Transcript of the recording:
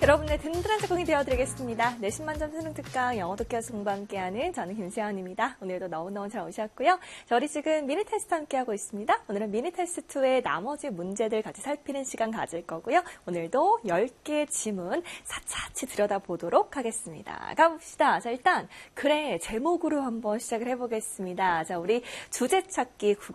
여러분의 든든한 적응이 되어드리겠습니다. 내신 만점 수능 특강 영어 독해 연습과 함께하는 저는 김세연입니다. 오늘도 너무너무 잘 오셨고요. 저희 지금 미니 테스트 함께하고 있습니다. 오늘은 미니 테스트 2의 나머지 문제들 같이 살피는 시간 가질 거고요. 오늘도 10개의 지문 차차치 들여다보도록 하겠습니다. 가봅시다. 자, 일단 그래 제목으로 한번 시작을 해보겠습니다. 자, 우리 주제 찾기